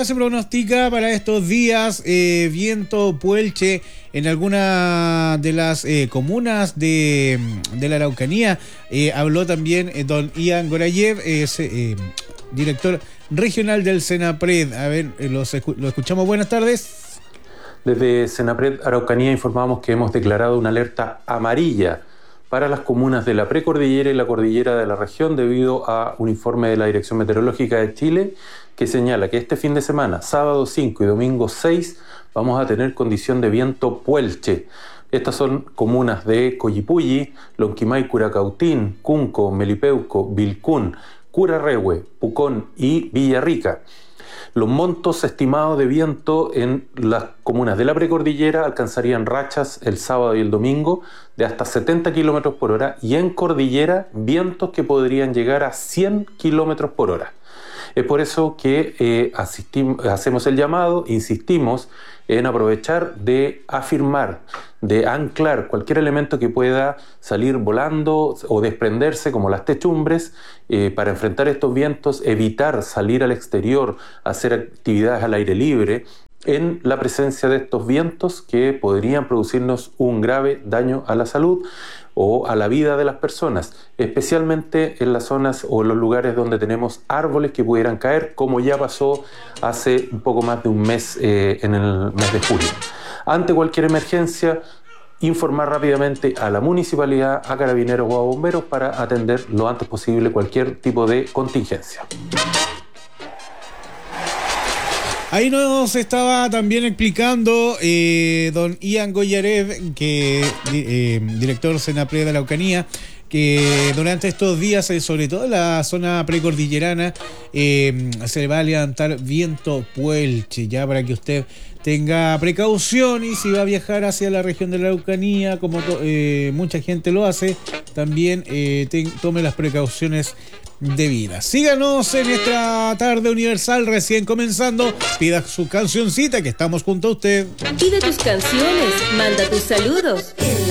Acá se pronostica para estos días viento puelche en alguna de las comunas de la Araucanía. Habló también don Ian Gorayev, director regional del Senapred. A ver, lo escuchamos. Buenas tardes. Desde Senapred Araucanía informamos que hemos declarado una alerta amarilla para las comunas de la precordillera y la cordillera de la región debido a un informe de la Dirección Meteorológica de Chile que señala que este fin de semana, sábado 5 y domingo 6, vamos a tener condición de viento puelche. Estas son comunas de Coyipulli, Lonquimay, Curacautín, Cunco, Melipeuco, Vilcún, Curarrehue, Pucón y Villarrica. Los montos estimados de viento en las comunas de la precordillera alcanzarían rachas el sábado y el domingo de hasta 70 kilómetros por hora y en cordillera vientos que podrían llegar a 100 kilómetros por hora. Es por eso que hacemos el llamado, insistimos en aprovechar de afirmar, de anclar cualquier elemento que pueda salir volando o desprenderse, como las techumbres, para enfrentar estos vientos, evitar salir al exterior, hacer actividades al aire libre, en la presencia de estos vientos que podrían producirnos un grave daño a la salud o a la vida de las personas, especialmente en las zonas o en los lugares donde tenemos árboles que pudieran caer, como ya pasó hace un poco más de un mes, en el mes de julio. Ante cualquier emergencia, informar rápidamente a la municipalidad, a carabineros o a bomberos para atender lo antes posible cualquier tipo de contingencia. Ahí nos estaba también explicando don Ian Gorayev, que director Senapred de la Araucanía, que durante estos días, sobre todo en la zona precordillerana, se va a levantar viento puelche, ya para que usted tenga precaución, y si va a viajar hacia la región de la Araucanía, como mucha gente lo hace, también tome las precauciones debidas. Síganos en esta tarde universal recién comenzando. Pida su cancioncita, que estamos junto a usted. Pide tus canciones, manda tus saludos.